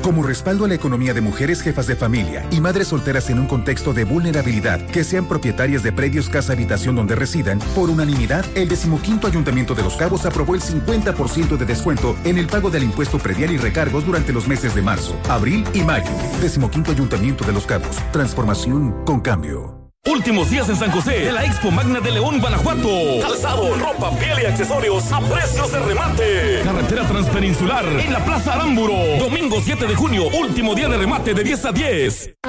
Como respaldo a la economía de mujeres jefas de familia y madres solteras en un contexto de vulnerabilidad que sean propietarias de predios casa-habitación donde residan, por unanimidad, el 15º Ayuntamiento de Los Cabos aprobó el 50% de descuento en el pago del impuesto predial y recargos durante los meses de marzo, abril y mayo. 15º Ayuntamiento de Los Cabos. Transformación con cambio. Últimos días en San José de la Expo Magna de León, Guanajuato. Calzado, ropa, piel y accesorios a precios de remate. Carretera Transpeninsular en la Plaza Aramburo. Domingo 7 de junio, último día de remate de 10 a 10.